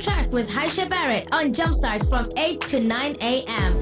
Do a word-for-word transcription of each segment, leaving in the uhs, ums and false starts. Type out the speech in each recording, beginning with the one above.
Track with Haisha Barrett on Jumpstart from eight to nine a m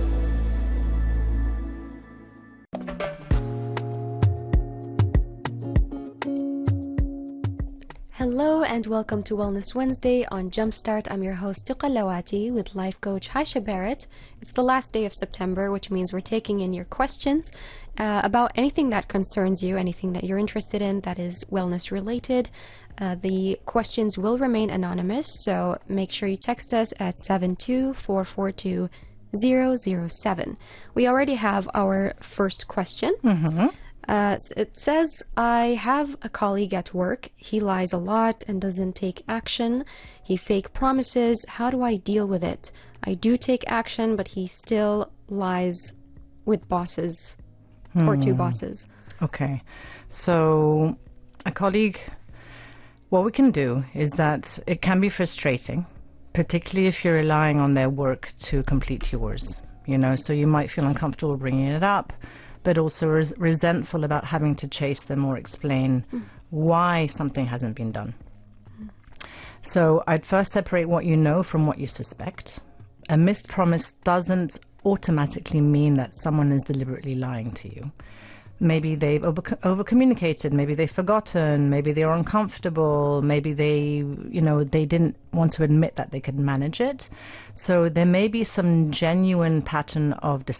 Hello and welcome to Wellness Wednesday on Jumpstart. I'm your host Tuqa Lawati with life coach Haisha Barrett. It's the last day of September, which means we're taking in your questions uh, about anything that concerns you, anything that you're interested in that is wellness related. Uh, the questions will remain anonymous, so make sure you text us at seven two four four two zero zero seven. We already have our first question. Mm-hmm. Uh, it says, I have a colleague at work. He lies a lot and doesn't take action. He fake promises. How do I deal with it? I do take action, but he still lies with bosses hmm. or two bosses. Okay. So a colleague, what we can do is that it can be frustrating, particularly if you're relying on their work to complete yours. You know, so you might feel uncomfortable bringing it up, but also res- resentful about having to chase them or explain mm. why something hasn't been done. Mm. So I'd first separate what you know from what you suspect. A missed promise doesn't automatically mean that someone is deliberately lying to you. Maybe they've over- over-communicated, maybe they've forgotten, maybe they're uncomfortable, maybe they, you know, they didn't want to admit that they could manage it. So there may be some genuine pattern of